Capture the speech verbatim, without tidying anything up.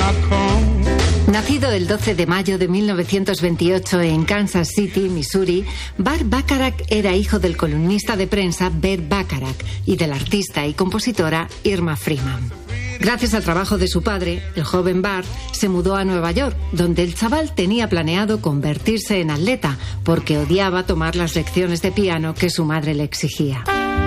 Nacido el doce de mayo de mil novecientos veintiocho en Kansas City, Missouri, Burt Bacharach era hijo del columnista de prensa Burt Bacharach y de la artista y compositora Irma Freeman. Gracias al trabajo de su padre, el joven Burt se mudó a Nueva York, donde el chaval tenía planeado convertirse en atleta, porque odiaba tomar las lecciones de piano que su madre le exigía.